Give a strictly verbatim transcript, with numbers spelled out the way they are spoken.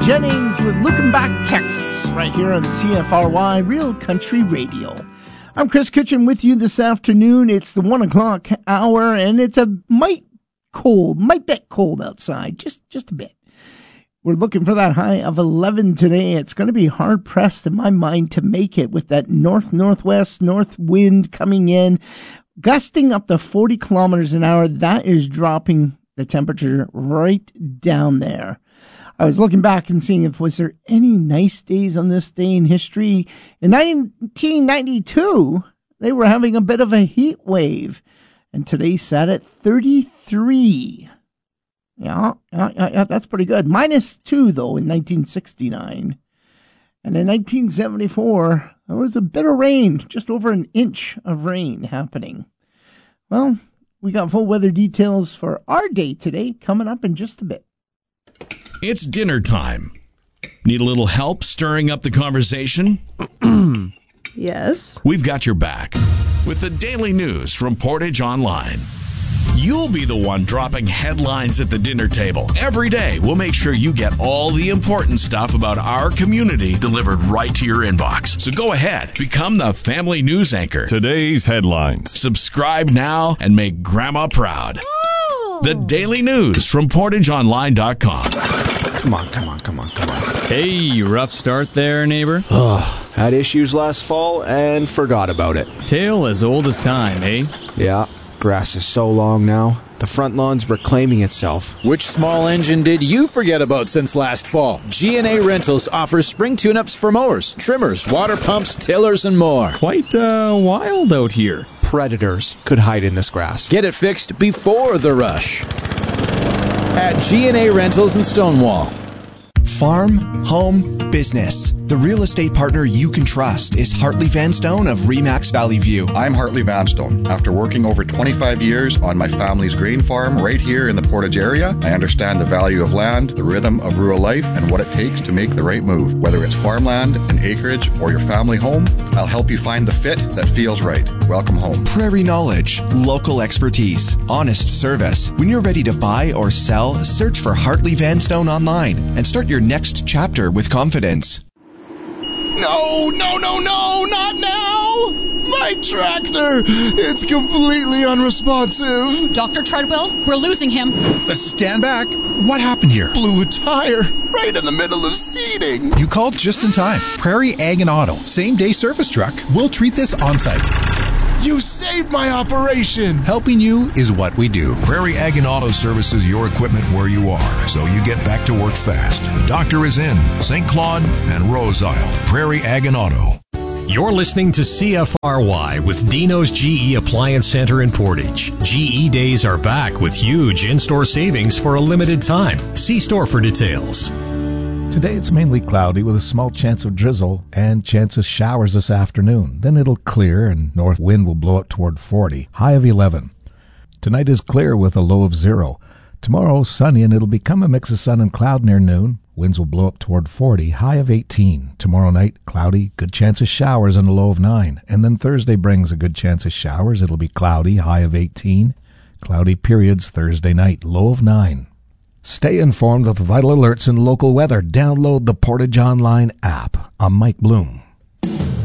Jennings with Looking Back, Texas, right here on C F R Y Real Country Radio. I'm Chris Kitchen with you this afternoon. It's the one o'clock hour, and it's a might cold, might bit cold outside, just just a bit. We're looking for that high of eleven today. It's going to be hard-pressed in my mind to make it with that north-northwest north wind coming in, gusting up to forty kilometers an hour. That is dropping the temperature right down there. I was looking back and seeing if was there any nice days on this day in history. In nineteen ninety-two, they were having a bit of a heat wave, and today sat at thirty-three. Yeah, yeah, yeah, that's pretty good. Minus two, though, in nineteen sixty-nine. And in nineteen seventy-four, there was a bit of rain, just over an inch of rain happening. Well, we got full weather details for our day today coming up in just a bit. It's dinner time. Need a little help stirring up the conversation? Yes. We've got your back with the daily news from Portage Online. You'll be the one dropping headlines at the dinner table. Every day, we'll make sure you get all the important stuff about our community delivered right to your inbox. So go ahead, become the family news anchor. Today's headlines. Subscribe now and make Grandma proud. Oh. The daily news from portage online dot com. Come on, come on, come on, come on. Hey, rough start there, neighbor. Oh, had issues last fall and forgot about it. Tale as old as time, eh? Yeah, grass is so long now. The front lawn's reclaiming itself. Which small engine did you forget about since last fall? G and A Rentals offers spring tune-ups for mowers, trimmers, water pumps, tillers, and more. Quite uh, wild out here. Predators could hide in this grass. Get it fixed before the rush at G and A Rentals in Stonewall. Farm, home, business. The real estate partner you can trust is Hartley Vanstone of Remax Valley View. I'm Hartley Vanstone. After working over twenty-five years on my family's grain farm right here in the Portage area, I understand the value of land, the rhythm of rural life, and what it takes to make the right move. Whether it's farmland, an acreage, or your family home, I'll help you find the fit that feels right. Welcome home. Prairie knowledge, local expertise, honest service. When you're ready to buy or sell, search for Hartley Vanstone online and start your next chapter with confidence. No, no, no, no, not now! My tractor! It's completely unresponsive. Doctor Treadwell, we're losing him. Uh, stand back. What happened here? Blew a tire right in the middle of seeding. You called just in time. Prairie Ag and Auto, same day service truck. We'll treat this on site. You saved my operation! Helping you is what we do. Prairie Ag and Auto services your equipment where you are, so you get back to work fast. The doctor is in Saint Claude and Rose Isle. Prairie Ag and Auto. You're listening to C F R Y with Dino's G E Appliance Center in Portage. G E days are back with huge in-store savings for a limited time. See store for details. Today it's mainly cloudy with a small chance of drizzle and chance of showers this afternoon. Then it'll clear and north wind will blow up toward forty, high of eleven. Tonight is clear with a low of zero. Tomorrow sunny and it'll become a mix of sun and cloud near noon. Winds will blow up toward forty, high of eighteen. Tomorrow night, cloudy, good chance of showers and a low of nine. And then Thursday brings a good chance of showers. It'll be cloudy, high of eighteen. Cloudy periods Thursday night, low of nine. Stay informed with vital alerts and local weather. Download the Portage Online app. I'm Mike Bloom.